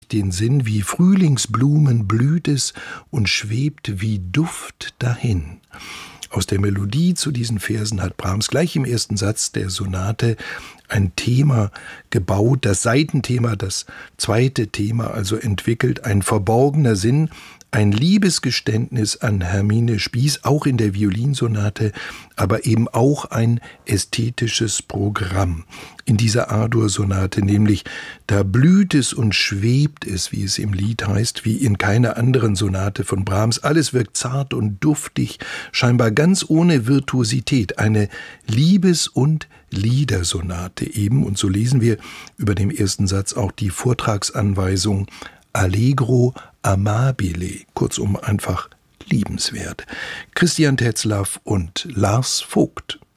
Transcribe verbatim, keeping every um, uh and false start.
den Sinn, wie Frühlingsblumen blüht es und schwebt wie Duft dahin. Aus der Melodie zu diesen Versen hat Brahms gleich im ersten Satz der Sonate ein Thema gebaut, das Saitenthema, das zweite Thema also entwickelt, ein verborgener Sinn, ein Liebesgeständnis an Hermine Spies, auch in der Violinsonate, aber eben auch ein ästhetisches Programm in dieser A-Dur-Sonate, nämlich da blüht es und schwebt es, wie es im Lied heißt, wie in keiner anderen Sonate von Brahms. Alles wirkt zart und duftig, scheinbar ganz ohne Virtuosität, eine Liebes- und Liedersonate eben. Und so lesen wir über dem ersten Satz auch die Vortragsanweisung Allegro amabile, kurzum einfach liebenswert. Christian Tetzlaff und Lars Vogt.